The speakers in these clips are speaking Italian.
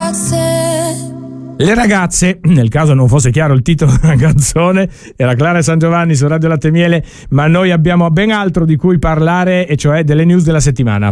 Le ragazze, nel caso non fosse chiaro il titolo della canzone, era Clara San Giovanni su Radio Latte e Miele, ma noi abbiamo ben altro di cui parlare, e cioè delle news della settimana.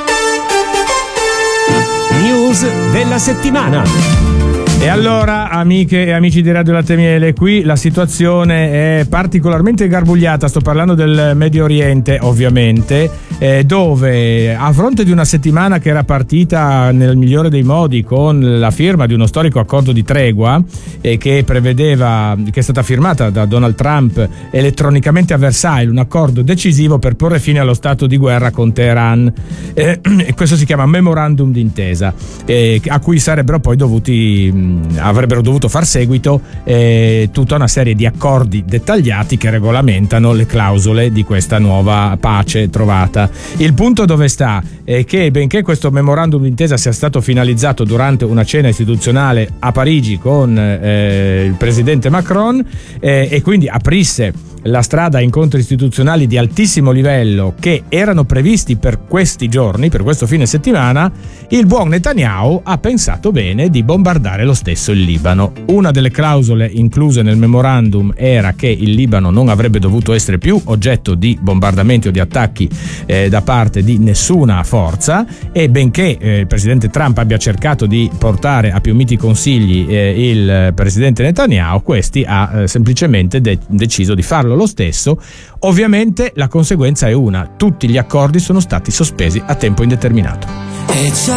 News della settimana. E allora, amiche e amici di Radio Latte e Miele, qui la situazione è particolarmente garbugliata. Sto parlando del Medio Oriente, ovviamente, dove a fronte di una settimana che era partita nel migliore dei modi con la firma di uno storico accordo di tregua, che prevedeva, che è stata firmata da Donald Trump elettronicamente a Versailles, un accordo decisivo per porre fine allo stato di guerra con Teheran, e questo si chiama Memorandum d'intesa, a cui sarebbero poi avrebbero dovuto far seguito tutta una serie di accordi dettagliati che regolamentano le clausole di questa nuova pace trovata. Il punto dove sta è che, benché questo memorandum d'intesa sia stato finalizzato durante una cena istituzionale a Parigi con il presidente Macron, e quindi aprisse la strada a incontri istituzionali di altissimo livello che erano previsti per questi giorni, per questo fine settimana, il buon Netanyahu ha pensato bene di bombardare lo stesso il Libano. Una delle clausole incluse nel memorandum era che il Libano non avrebbe dovuto essere più oggetto di bombardamenti o di attacchi da parte di nessuna forza, e benché il presidente Trump abbia cercato di portare a più miti consigli il presidente Netanyahu, questi ha semplicemente deciso di farlo lo stesso. Ovviamente la conseguenza è una: tutti gli accordi sono stati sospesi a tempo indeterminato. E c'è